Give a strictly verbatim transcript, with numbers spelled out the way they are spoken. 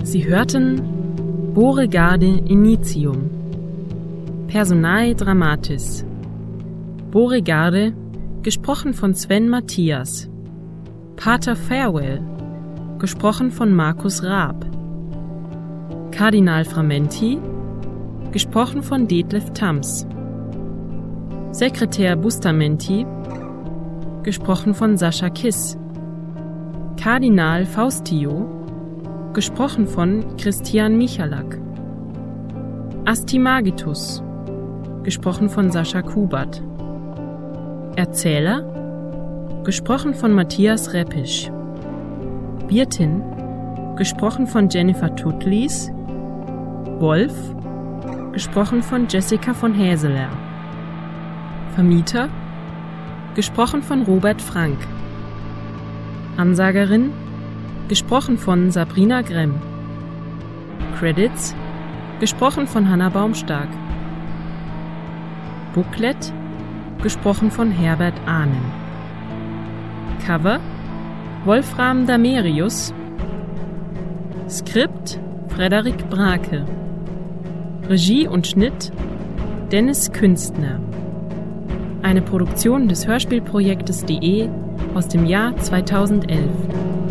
Sie hörten Beauregarde Initium. Personae Dramatis. Beauregarde, gesprochen von Sven Matthias. Pater Farewell, gesprochen von Markus Raab. Kardinal Framenti, gesprochen von Detlef Tams. Sekretär Bustamenti, gesprochen von Sascha Kiss. Kardinal Faustio, gesprochen von Christian Michalak. Astimagitus, gesprochen von Sascha Kubert. Erzähler, gesprochen von Matthias Reppisch. Wirtin, gesprochen von Jennifer Tutlis. Wolf, gesprochen von Jessica von Häseler. Vermieter, gesprochen von Robert Frank. Ansagerin, gesprochen von Sabrina Gremm. Credits, gesprochen von Hanna Baumstark. Booklet, gesprochen von Herbert Ahnen. Cover, Wolfram Damerius. Skript, Frederik Brake. Regie und Schnitt, Dennis Künstner. Eine Produktion des Hörspielprojektes punkt de aus dem Jahr zweitausendelf.